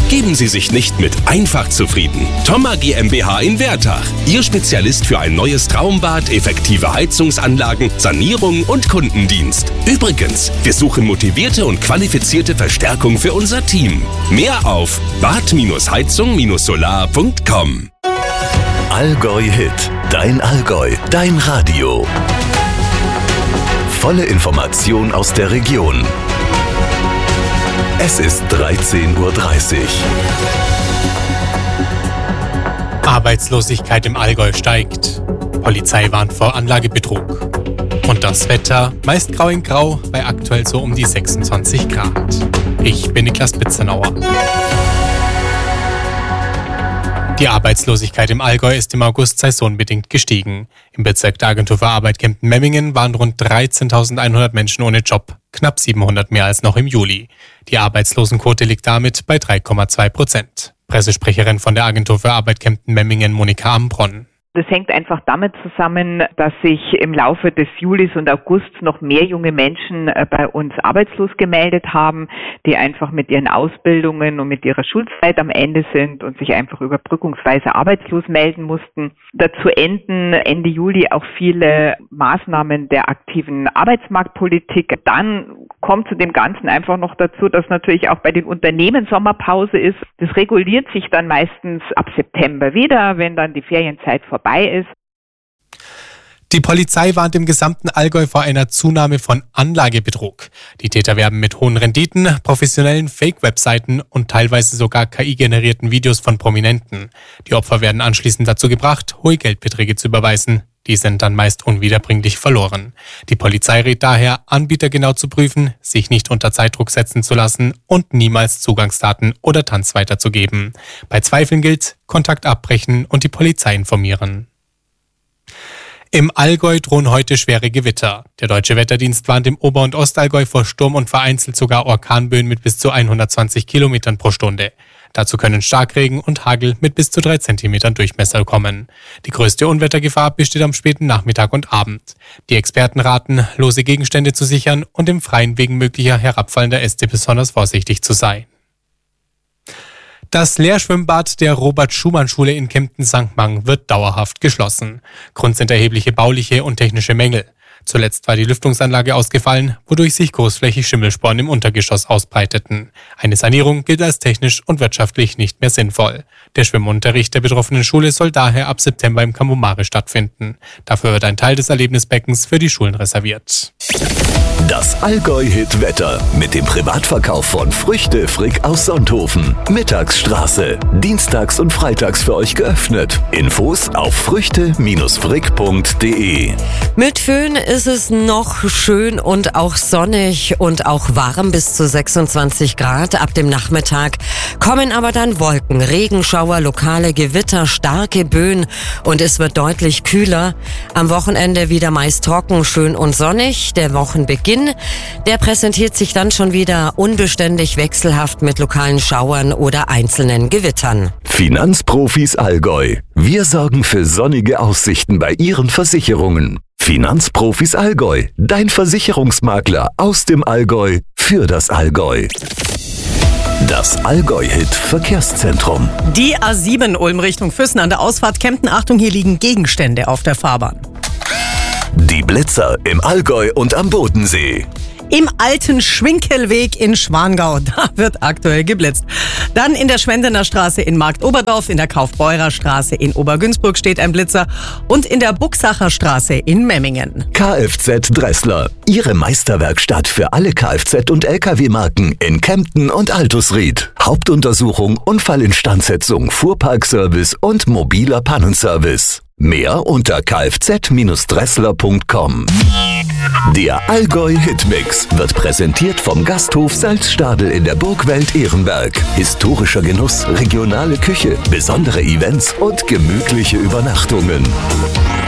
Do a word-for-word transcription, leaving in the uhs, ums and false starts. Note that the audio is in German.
Geben Sie sich nicht mit einfach zufrieden. Thoma GmbH in Wertach. Ihr Spezialist für ein neues Traumbad, effektive Heizungsanlagen, Sanierung und Kundendienst. Übrigens, wir suchen motivierte und qualifizierte Verstärkung für unser Team. Mehr auf bad heizung solar punkt com. Allgäu Hit. Dein Allgäu. Dein Radio. Volle Information aus der Region. Es ist dreizehn Uhr dreißig. Arbeitslosigkeit im Allgäu steigt. Polizei warnt vor Anlagebetrug. Und das Wetter, meist grau in grau, bei aktuell so um die sechsundzwanzig Grad. Ich bin Niklas Bitzenauer. Die Arbeitslosigkeit im Allgäu ist im August saisonbedingt gestiegen. Im Bezirk der Agentur für Arbeit Kempten-Memmingen waren rund dreizehntausendeinhundert Menschen ohne Job, knapp siebenhundert mehr als noch im Juli. Die Arbeitslosenquote liegt damit bei drei Komma zwei Prozent. Pressesprecherin von der Agentur für Arbeit Kempten-Memmingen, Monika Ambronn. Das hängt einfach damit zusammen, dass sich im Laufe des Julis und Augusts noch mehr junge Menschen bei uns arbeitslos gemeldet haben, die einfach mit ihren Ausbildungen und mit ihrer Schulzeit am Ende sind und sich einfach überbrückungsweise arbeitslos melden mussten. Dazu enden Ende Juli auch viele Maßnahmen der aktiven Arbeitsmarktpolitik. Dann kommt zu dem Ganzen einfach noch dazu, dass natürlich auch bei den Unternehmen Sommerpause ist. Das reguliert sich dann meistens ab September wieder, wenn dann die Ferienzeit vorbei ist. Die Polizei warnt im gesamten Allgäu vor einer Zunahme von Anlagebetrug. Die Täter werben mit hohen Renditen, professionellen Fake-Webseiten und teilweise sogar K I-generierten Videos von Prominenten. Die Opfer werden anschließend dazu gebracht, hohe Geldbeträge zu überweisen. Die sind dann meist unwiederbringlich verloren. Die Polizei rät daher, Anbieter genau zu prüfen, sich nicht unter Zeitdruck setzen zu lassen und niemals Zugangsdaten oder Tanz weiterzugeben. Bei Zweifeln gilt, Kontakt abbrechen und die Polizei informieren. Im Allgäu drohen heute schwere Gewitter. Der Deutsche Wetterdienst warnt im Ober- und Ostallgäu vor Sturm und vereinzelt sogar Orkanböen mit bis zu hundertzwanzig Kilometern pro Stunde. Dazu können Starkregen und Hagel mit bis zu drei Zentimetern Durchmesser kommen. Die größte Unwettergefahr besteht am späten Nachmittag und Abend. Die Experten raten, lose Gegenstände zu sichern und im Freien wegen möglicher herabfallender Äste besonders vorsichtig zu sein. Das Lehrschwimmbad der Robert-Schumann-Schule in Kempten-Sankt Mang wird dauerhaft geschlossen. Grund sind erhebliche bauliche und technische Mängel. Zuletzt war die Lüftungsanlage ausgefallen, wodurch sich großflächig Schimmelsporen im Untergeschoss ausbreiteten. Eine Sanierung gilt als technisch und wirtschaftlich nicht mehr sinnvoll. Der Schwimmunterricht der betroffenen Schule soll daher ab September im Kamomare stattfinden. Dafür wird ein Teil des Erlebnisbeckens für die Schulen reserviert. Das Allgäu-Hit-Wetter mit dem Privatverkauf von Früchte Frick aus Sonthofen. Mittagsstraße. Dienstags und freitags für euch geöffnet. Infos auf früchte frick punkt de. Mit Föhn ist es noch schön und auch sonnig und auch warm bis zu sechsundzwanzig Grad. Ab dem Nachmittag kommen aber dann Wolken, Regenschauer, lokale Gewitter, starke Böen und es wird deutlich kühler. Am Wochenende wieder meist trocken, schön und sonnig. Der Wochenbeginn, der präsentiert sich dann schon wieder unbeständig wechselhaft mit lokalen Schauern oder einzelnen Gewittern. Finanzprofis Allgäu. Wir sorgen für sonnige Aussichten bei Ihren Versicherungen. Finanzprofis Allgäu. Dein Versicherungsmakler aus dem Allgäu für das Allgäu. Das Allgäu-Hit Verkehrszentrum. Die A sieben Ulm Richtung Füssen an der Ausfahrt Kempten. Achtung, hier liegen Gegenstände auf der Fahrbahn. Die Blitzer im Allgäu und am Bodensee. Im alten Schwinkelweg in Schwangau, da wird aktuell geblitzt. Dann in der Schwendener Straße in Marktoberdorf, in der Kaufbeurer Straße in Obergünzburg steht ein Blitzer und in der Buchsacher Straße in Memmingen. Kfz Dressler, Ihre Meisterwerkstatt für alle Kfz- und L K W-Marken in Kempten und Altusried. Hauptuntersuchung, Unfallinstandsetzung, Fuhrparkservice und mobiler Pannenservice. Mehr unter kfz dressler punkt com. Der Allgäu-Hitmix wird präsentiert vom Gasthof Salzstadel in der Burgwelt Ehrenberg. Historischer Genuss, regionale Küche, besondere Events und gemütliche Übernachtungen.